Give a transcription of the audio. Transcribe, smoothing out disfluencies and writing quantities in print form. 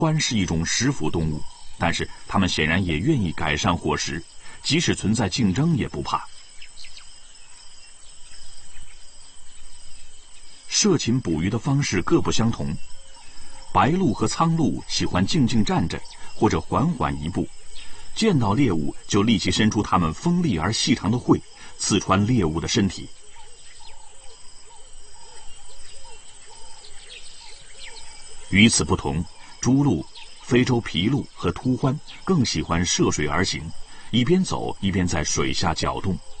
獾是一种食腐动物，但是它们显然也愿意改善伙食，即使存在竞争也不怕。涉禽捕鱼的方式各不相同，白鹭和苍鹭喜欢静静站着，或者缓缓一步，见到猎物就立即伸出它们锋利而细长的喙，刺穿猎物的身体。与此不同，朱鹭、非洲皮鹭和秃獾更喜欢涉水而行，一边走一边在水下搅动。